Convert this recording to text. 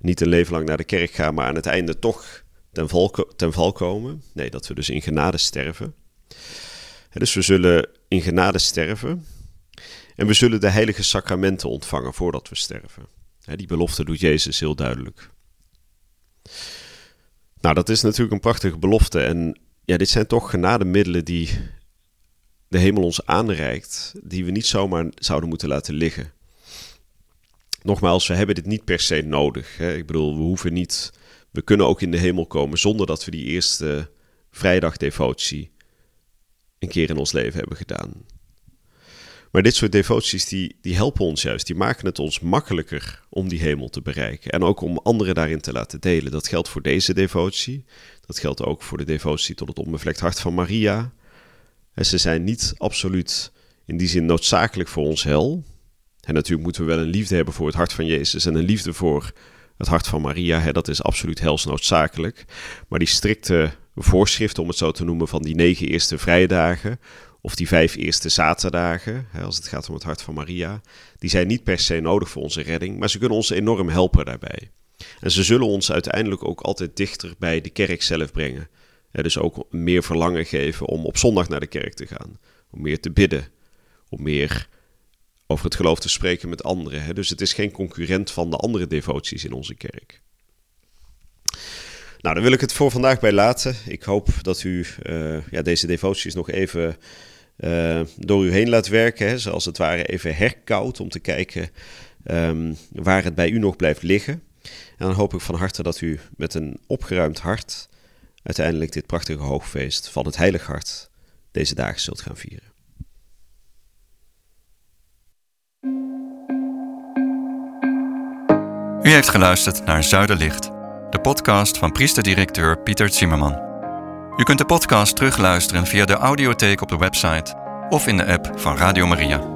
niet een leven lang naar de kerk gaan, maar aan het einde toch ten val komen. Nee, dat we dus in genade sterven. Dus we zullen in genade sterven. En we zullen de heilige sacramenten ontvangen voordat we sterven. Die belofte doet Jezus heel duidelijk. Nou, dat is natuurlijk een prachtige belofte. En ja, dit zijn toch genademiddelen die de hemel ons aanreikt, die we niet zomaar zouden moeten laten liggen. Nogmaals, we hebben dit niet per se nodig. Ik bedoel, we kunnen ook in de hemel komen zonder dat we die eerste vrijdagdevotie een keer in ons leven hebben gedaan. Maar dit soort devoties die helpen ons juist. Die maken het ons makkelijker om die hemel te bereiken. En ook om anderen daarin te laten delen. Dat geldt voor deze devotie. Dat geldt ook voor de devotie tot het onbevlekt hart van Maria. En ze zijn niet absoluut in die zin noodzakelijk voor ons hel. En natuurlijk moeten we wel een liefde hebben voor het hart van Jezus en een liefde voor het hart van Maria. Dat is absoluut helsnoodzakelijk. Maar die strikte voorschriften, om het zo te noemen, van die 9 eerste vrijdagen of die 5 eerste zaterdagen, als het gaat om het hart van Maria, die zijn niet per se nodig voor onze redding, maar ze kunnen ons enorm helpen daarbij. En ze zullen ons uiteindelijk ook altijd dichter bij de kerk zelf brengen. Dus ook meer verlangen geven om op zondag naar de kerk te gaan, om meer te bidden, om meer over het geloof te spreken met anderen. Dus het is geen concurrent van de andere devoties in onze kerk. Nou, daar wil ik het voor vandaag bij laten. Ik hoop dat u deze devoties nog even door u heen laat werken. Zoals het ware even herkoudt om te kijken waar het bij u nog blijft liggen. En dan hoop ik van harte dat u met een opgeruimd hart uiteindelijk dit prachtige hoogfeest van het Heilig Hart deze dagen zult gaan vieren. U heeft geluisterd naar Zuiderlicht, de podcast van priester-directeur Pieter Zimmerman. U kunt de podcast terugluisteren via de audiotheek op de website of in de app van Radio Maria.